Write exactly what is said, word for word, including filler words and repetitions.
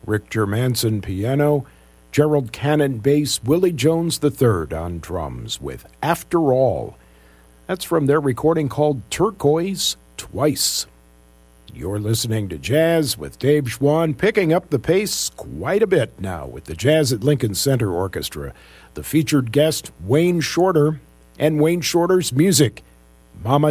Rick Germanson piano, Gerald Cannon bass, Willie Jones the third on drums with After All. That's from their recording called Turquoise Twice. You're listening to Jazz with Dave Schwann, picking up the pace quite a bit now with the Jazz at Lincoln Center Orchestra. The featured guest, Wayne Shorter, and Wayne Shorter's music, Mama